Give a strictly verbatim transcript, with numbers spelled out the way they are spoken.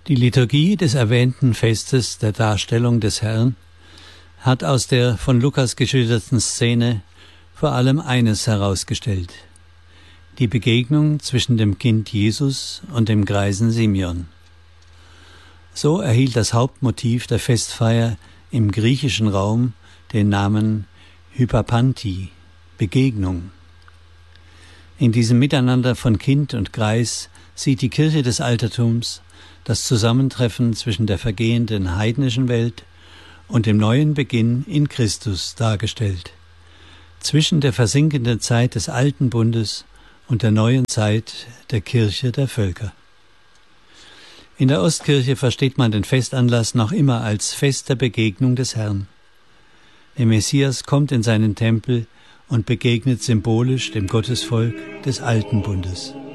Die Liturgie des erwähnten Festes der Darstellung des Herrn hat aus der von Lukas geschilderten Szene vor allem eines herausgestellt: die Begegnung zwischen dem Kind Jesus und dem Greisen Simeon. So erhielt das Hauptmotiv der Festfeier im griechischen Raum den Namen Hypapanti, Begegnung. In diesem Miteinander von Kind und Greis sieht die Kirche des Altertums das Zusammentreffen zwischen der vergehenden heidnischen Welt und dem neuen Beginn in Christus dargestellt, zwischen der versinkenden Zeit des Alten Bundes und der neuen Zeit der Kirche der Völker. In der Ostkirche versteht man den Festanlass noch immer als Fest der Begegnung des Herrn. Der Messias kommt in seinen Tempel und begegnet symbolisch dem Gottesvolk des Alten Bundes.